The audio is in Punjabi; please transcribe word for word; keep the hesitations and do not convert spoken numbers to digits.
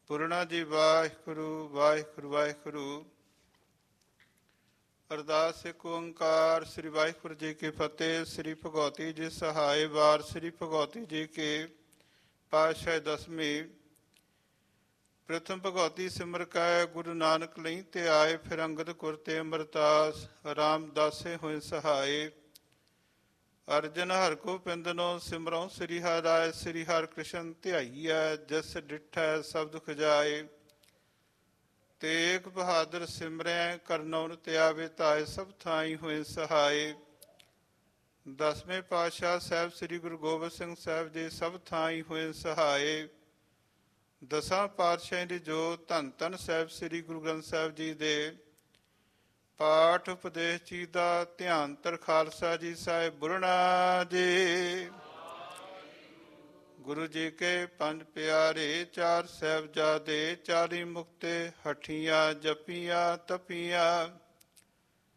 ਪੁਰਣਾ ਜੀ। ਵਾਹਿਗੁਰੂ ਵਾਹਿਗੁਰੂ ਵਾਹਿਗੁਰੂ। ਅਰਦਾਸ ਇੱਕ ਓੰਕਾਰ। ਸ੍ਰੀ ਵਾਹਿਗੁਰੂ ਜੀ ਕੀ ਫਤਿਹ। ਸ੍ਰੀ ਭਗਵਤੀ ਜੀ ਸਹਾਇ। ਵਾਰ ਸ੍ਰੀ ਭਗਵਤੀ ਜੀ ਕੇ ਪਾਤਸ਼ਾਹ ਦਸਵੀਂ। ਪ੍ਰਥਮ ਭਗਵਤੀ ਸਿਮਰ ਕੈ ਗੁਰੂ ਨਾਨਕ ਲਈ ਤੇ ਆਏ। ਫਿਰ ਅੰਗਦ ਗੁਰ ਤੇ ਅਮਰਦਾਸ ਰਾਮਦਾਸੇ ਹੋਏ ਸਹਾਏ। ਅਰਜਨ ਹਰਿ ਗੋਬਿੰਦਨੋ ਸਿਮਰਉ ਸ੍ਰੀ ਹਰਿ ਰਾਇ। ਸ੍ਰੀ ਹਰਿ ਕ੍ਰਿਸ਼ਨ ਧਿਆਈਐ ਜਿਸ ਡਿਠੈ ਸਭ ਦੁਖ ਜਾਏ। ਤੇਗ ਬਹਾਦਰ ਸਿਮਰੈ ਕਰਨਉ ਨਿਤ ਆਵੇ। ਧਾਇ ਸਭ ਥਾਈ ਹੋਏ ਸਹਾਏ। ਦਸਵੇਂ ਪਾਤਸ਼ਾਹ ਸਾਹਿਬ ਸ੍ਰੀ ਗੁਰੂ ਗੋਬਿੰਦ ਸਿੰਘ ਸਾਹਿਬ ਜੀ ਸਭ ਥਾਈ ਹੋਏ ਸਹਾਏ। ਦਸਾਂ ਪਾਤਸ਼ਾਹੀ ਦੀ ਜੋਤ ਧੰਨ ਧੰਨ ਸਾਹਿਬ ਸ੍ਰੀ ਗੁਰੂ ਗ੍ਰੰਥ ਸਾਹਿਬ ਜੀ ਦੇ ਪਾਠ ਉਪਦੇਸ਼ ਜੀ ਦਾ ਧਿਆਨ ਧਰ ਖਾਲਸਾ ਜੀ ਸਾਹਿਬ ਬੁਰਣਾ ਜੀ। ਗੁਰੂ ਜੀ ਕੇ ਪੰਜ ਪਿਆਰੇ ਚਾਰ ਸਾਹਿਬਜ਼ਾਦੇ ਚਾਲੀ ਮੁਕਤੇ ਹਠੀਆਂ ਜਪੀਆਂ ਤਪੀਆਂ।